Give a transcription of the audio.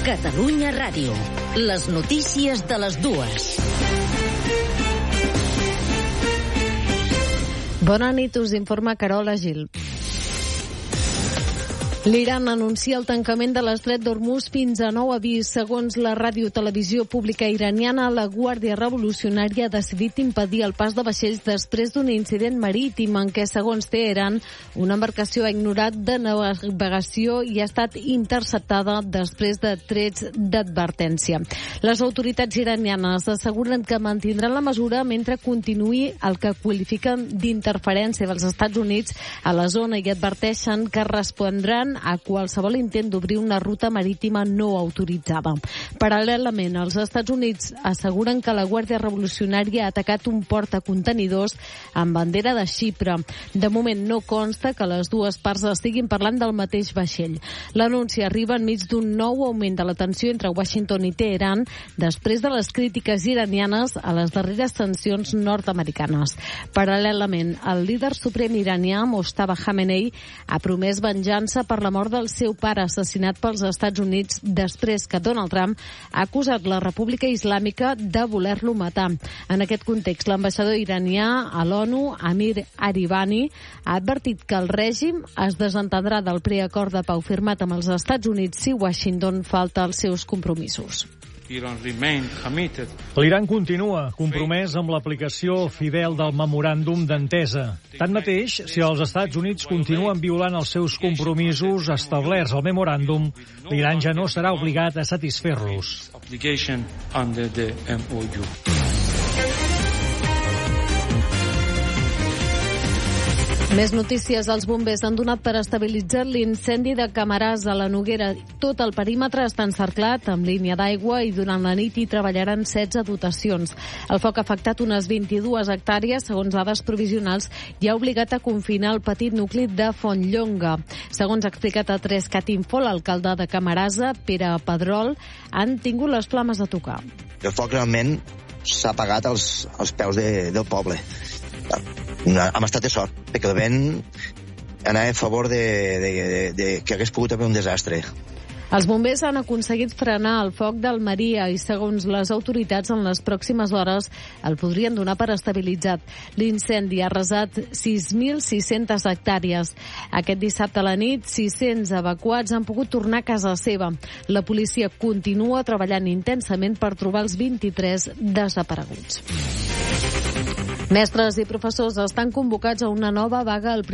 Catalunya Ràdio. Les notícies de les dues. Bona nit, us informa Carola Gil. L'Iran anuncia el tancament de l'estret d'Hormuz fins a nou avís. Segons la radiotelevisió pública iraniana, la Guàrdia Revolucionària ha decidit impedir el pas de vaixells després d'un incident marítim en què, segons Teheran, una embarcació ha ignorat de navegació i ha estat interceptada després de trets d'advertència. Les autoritats iranianes asseguren que mantindran la mesura mentre continuï el que qualifiquen d'interferència dels Estats Units a la zona i adverteixen que respondran a qualsevol intent d'obrir una ruta marítima no autoritzada. Paral·lelament, els Estats Units asseguren que la Guàrdia Revolucionària ha atacat un portacontenidors amb bandera de Xipre. De moment no consta que les dues parts estiguin parlant del mateix vaixell. L'anunci arriba enmig d'un nou augment de la tensió entre Washington i Teheran després de les crítiques iranianes a les darreres sancions nord-americanes. Paral·lelament, el líder suprem iranià, Mojtaba Khamenei, ha promès venjança per la mort del seu pare assassinat pels Estats Units després que Donald Trump ha acusat la República Islàmica de voler-lo matar. En aquest context, l'ambaixador iranià a l'ONU, Amir Aribani, ha advertit que el règim es desentendrà del preacord de pau firmat amb els Estats Units si Washington falta als seus compromisos. L'Iran continua compromès amb l'aplicació fidel del memoràndum d'entesa. Tanmateix, si els Estats Units continuen violant els seus compromisos establerts al memoràndum, l'Iran ja no serà obligat a satisfer-los. Més notícies. Els bombers han donat per estabilitzar l'incendi de Camarasa a la Noguera. Tot el perímetre està encerclat amb línia d'aigua i durant la nit hi treballaran 16 dotacions. El foc ha afectat unes 22 hectàrees, segons dades provisionals, i ha obligat a confinar el petit nucli de Fontlonga. Segons ha explicat a 3cat Info, l'alcalde de Camarasa, Pere Pedrol, han tingut les flames a tocar. El foc realment s'ha apagat als peus del poble. Hem estat de sort, perquè el vent anava a favor de que hagués pogut haver un desastre. Els bombers han aconseguit frenar el foc d'Almeria i, segons les autoritats, en les pròximes hores el podrien donar per estabilitzat. L'incendi ha arrasat 6.600 hectàrees. Aquest dissabte a la nit, 600 evacuats han pogut tornar a casa seva. La policia continua treballant intensament per trobar els 23 desapareguts. Mestres i professors estan convocats a una nova vaga al